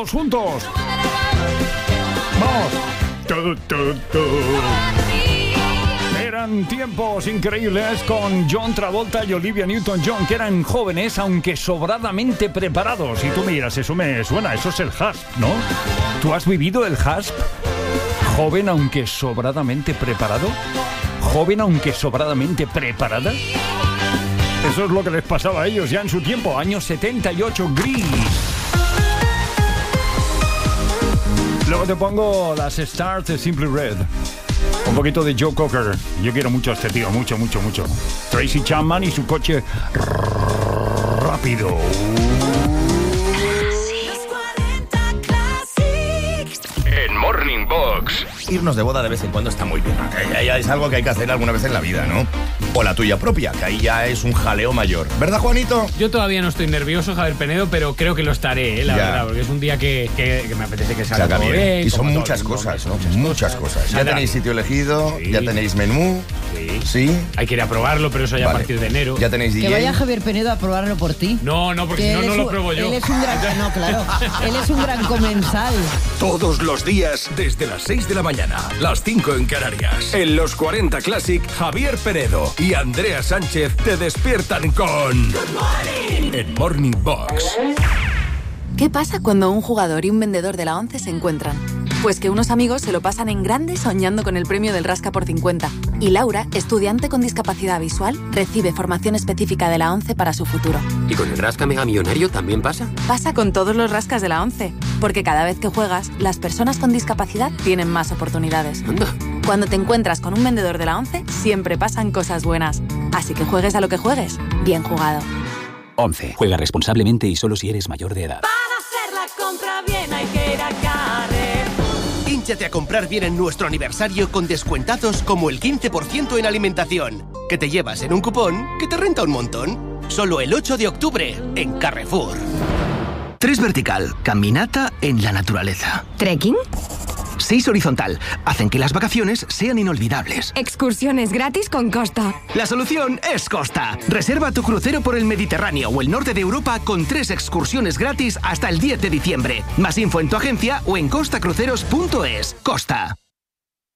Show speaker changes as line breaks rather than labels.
todos juntos. Vamos. Eran tiempos increíbles con John Travolta y Olivia Newton-John, que eran jóvenes aunque sobradamente preparados. Y tú miras, eso me suena, eso es el HASP, ¿no? ¿Tú has vivido el HASP? Joven aunque sobradamente preparado. Joven aunque sobradamente preparada. Eso es lo que les pasaba a ellos ya en su tiempo, años 78, Gris. Luego te pongo las Stars de Simply Red. Un poquito de Joe Cocker. Yo quiero mucho a este tío, mucho. Tracy Chapman y su coche rápido.
En Morning Box. Irnos de boda de vez en cuando está muy bien. Que ya es algo que hay que hacer alguna vez en la vida, ¿no? O la tuya propia, que ahí ya es un jaleo mayor. ¿Verdad, Juanito?
Yo todavía no estoy nervioso, Javier Penedo, pero creo que lo estaré, la verdad, porque es un día que me apetece que salga todo bien.
Y son muchas cosas, ¿no? Muchas cosas. Ya tenéis sitio elegido, ya tenéis menú. Sí.
Hay que ir a probarlo, pero eso ya a partir de enero.
Ya tenéis DJ.
Que vaya Javier Penedo a probarlo por ti.
No, porque si no lo pruebo yo.
Él es un gran... No, claro. Él es un gran comensal.
Todos los días, desde las 6 de la mañana, las 5 en Canarias. En los 40 Classic, Javier Penedo y Andrea Sánchez te despiertan con Good Morning en Morning Box.
¿Qué pasa cuando un jugador y un vendedor de la ONCE se encuentran? Pues que unos amigos se lo pasan en grande soñando con el premio del Rasca por 50. Y Laura, estudiante con discapacidad visual, recibe formación específica de la ONCE para su futuro.
¿Y con el Rasca Mega Millonario también pasa?
Pasa con todos los rascas de la ONCE. Porque cada vez que juegas, las personas con discapacidad tienen más oportunidades.
Anda.
Cuando te encuentras con un vendedor de la ONCE, siempre pasan cosas buenas. Así que juegues a lo que juegues, bien jugado.
ONCE. Juega responsablemente y solo si eres mayor de edad.
Para hacer la compra bien hay que ir a Carrefour.
Hínchate a comprar bien en nuestro aniversario con descuentazos como el 15% en alimentación, que te llevas en un cupón que te renta un montón. Solo el 8 de octubre en Carrefour.
3 vertical, caminata en la naturaleza.
¿Trekking?
6 horizontal, hacen que las vacaciones sean inolvidables.
Excursiones gratis con Costa.
La solución es Costa. Reserva tu crucero por el Mediterráneo o el norte de Europa con 3 excursiones gratis hasta el 10 de diciembre. Más info en tu agencia o en costacruceros.es. Costa.